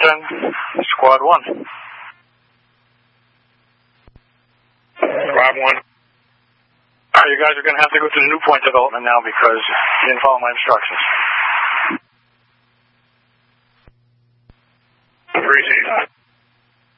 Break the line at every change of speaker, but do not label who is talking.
Houston, Squad 1.
Squad 1.
You guys are going to have to go to the New Point development now because you didn't follow my instructions.